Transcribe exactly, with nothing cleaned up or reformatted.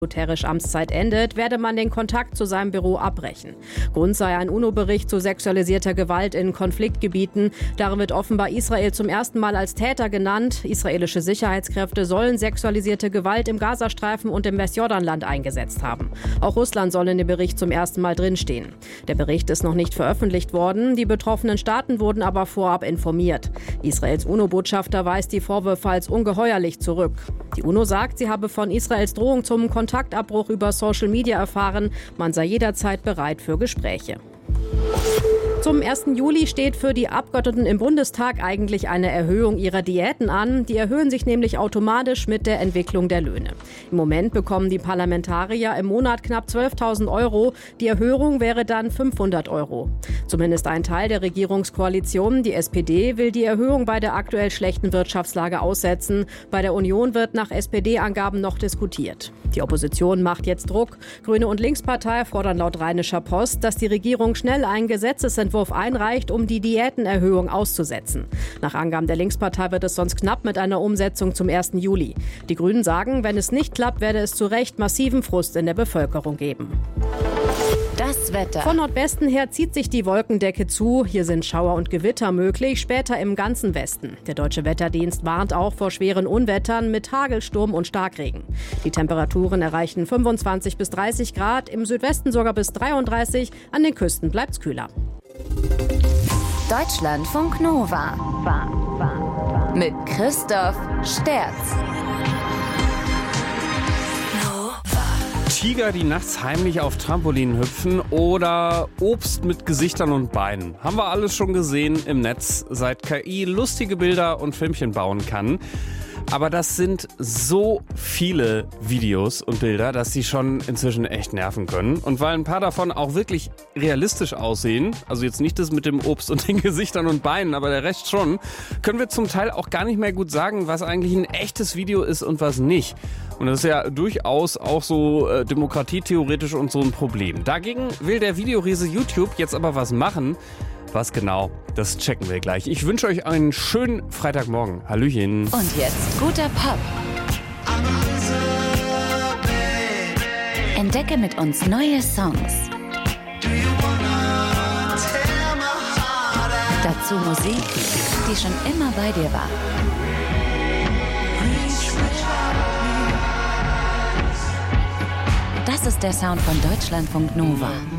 Guterres Amtszeit endet, werde man den Kontakt zu seinem Büro abbrechen. Grund sei ein UNO-Bericht zu sexualisierter Gewalt in Konfliktgebieten. Darin wird offenbar Israel zum ersten Mal als Täter genannt. Israelische Sicherheitskräfte sollen sexualisierte Gewalt im Gazastreifen und im Westjordanland eingesetzt haben. Auch Russland soll in dem Bericht zum ersten Mal drinstehen. Der Bericht ist noch nicht veröffentlicht worden. Die betroffenen Staaten wurden aber vorab informiert. Israels UNO-Botschafter weist die Vorwürfe als ungeheuerlich zurück. Die UNO sagt, sie habe von Israels Drohung zum Kontaktabbruch über Social Media erfahren. Man sei jederzeit bereit für Gespräche. Zum ersten Juli steht für die Abgeordneten im Bundestag eigentlich eine Erhöhung ihrer Diäten an. Die erhöhen sich nämlich automatisch mit der Entwicklung der Löhne. Im Moment bekommen die Parlamentarier im Monat knapp zwölftausend Euro. Die Erhöhung wäre dann fünfhundert Euro. Zumindest ein Teil der Regierungskoalition, die S P D, will die Erhöhung bei der aktuell schlechten Wirtschaftslage aussetzen. Bei der Union wird nach S P D-Angaben noch diskutiert. Die Opposition macht jetzt Druck. Grüne und Linkspartei fordern laut Rheinischer Post, dass die Regierung schnell einen Gesetzesentwurf einreicht, um die Diätenerhöhung auszusetzen. Nach Angaben der Linkspartei wird es sonst knapp mit einer Umsetzung zum ersten Juli. Die Grünen sagen, wenn es nicht klappt, werde es zu Recht massiven Frust in der Bevölkerung geben. Das Wetter. Von Nordwesten her zieht sich die Wolkendecke zu. Hier sind Schauer und Gewitter möglich, später im ganzen Westen. Der Deutsche Wetterdienst warnt auch vor schweren Unwettern mit Hagel, Sturm und Starkregen. Die Temperaturen erreichen fünfundzwanzig bis dreißig Grad, im Südwesten sogar bis dreiunddreißig, an den Küsten bleibt's kühler. Deutschlandfunk Nova mit Christoph Sterz. Tiger, die nachts heimlich auf Trampolinen hüpfen oder Obst mit Gesichtern und Beinen. Haben wir alles schon gesehen im Netz, seit K I lustige Bilder und Filmchen bauen kann. Aber das sind so viele Videos und Bilder, dass sie schon inzwischen echt nerven können. Und weil ein paar davon auch wirklich realistisch aussehen, also jetzt nicht das mit dem Obst und den Gesichtern und Beinen, aber der Rest schon, können wir zum Teil auch gar nicht mehr gut sagen, was eigentlich ein echtes Video ist und was nicht. Und das ist ja durchaus auch so äh, demokratietheoretisch und so ein Problem. Dagegen will der Videoriese YouTube jetzt aber was machen. Was genau, das checken wir gleich. Ich wünsche euch einen schönen Freitagmorgen. Hallöchen. Und jetzt guter Pop. Entdecke mit uns neue Songs. Dazu Musik, die schon immer bei dir war. Das ist der Sound von Deutschlandfunk Nova.